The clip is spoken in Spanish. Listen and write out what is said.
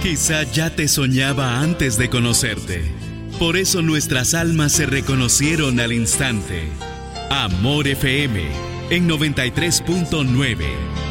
Quizá ya te soñaba antes de conocerte. Por eso nuestras almas se reconocieron al instante. Amor FM en 93.9.